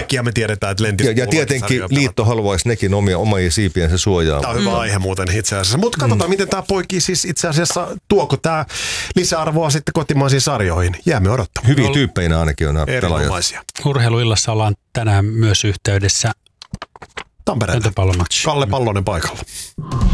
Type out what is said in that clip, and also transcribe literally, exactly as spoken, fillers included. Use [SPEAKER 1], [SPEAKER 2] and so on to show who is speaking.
[SPEAKER 1] kaikkia me tiedetään, että lentistä.
[SPEAKER 2] Ja, ja tietenkin liitto haluaisi nekin omia, omia siipiensä suojaa.
[SPEAKER 1] Tämä on hyvä mm. aihe muuten itse asiassa. Mutta katsotaan, mm. miten tämä poikii siis itse asiassa, tuoko tämä lisäarvoa sitten kotimaisiin sarjoihin. Jäämme odottamaan.
[SPEAKER 2] Hyviä tyyppeinä ainakin on nämä pelaajat.
[SPEAKER 3] Urheiluillassa ollaan tänään myös yhteydessä
[SPEAKER 1] Tampereelle. Kalle Pallonen paikalla.